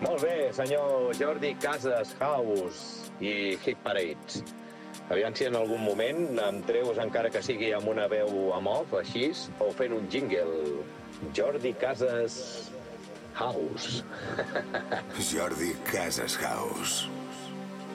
Molt bé, senyor Jordi Casas House i Hit Parades. Aviam si en algun moment em treus, encara que sigui amb una veu en off, així, o fent un jingle. Jordi Casas House. Jordi Casas House.